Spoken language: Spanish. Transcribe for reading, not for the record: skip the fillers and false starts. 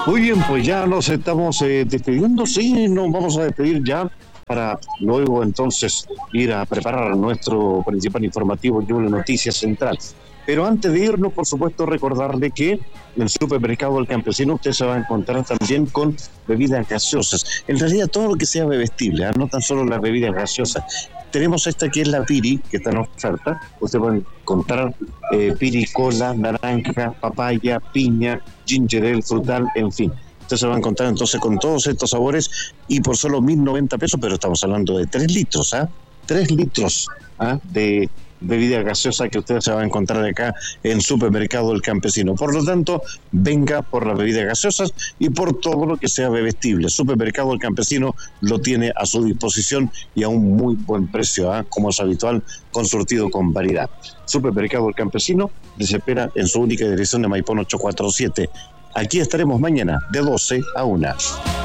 Muy bien, pues ya nos estamos despidiendo, sí, nos vamos a despedir ya para luego entonces ir a preparar nuestro principal informativo Ñuble Noticias Central. Pero antes de irnos, por supuesto, recordarle que en el supermercado del Campesino usted se va a encontrar también con bebidas gaseosas. En realidad todo lo que sea bebestible, no tan solo las bebidas gaseosas. Tenemos esta que es la Piri, que está en oferta. Usted va a encontrar Piri, cola, naranja, papaya, piña, ginger ale, frutal, en fin. Usted se va a encontrar entonces con todos estos sabores y por solo 1.090 pesos, pero estamos hablando de 3 litros, 3 litros de bebida gaseosa que usted se va a encontrar acá en Supermercado El Campesino. Por lo tanto, venga por las bebidas gaseosas y por todo lo que sea bebestible. Supermercado El Campesino lo tiene a su disposición y a un muy buen precio, como es habitual, con surtido con variedad. Supermercado El Campesino les espera en su única dirección de Maipón 847. Aquí estaremos mañana de 12 a 1.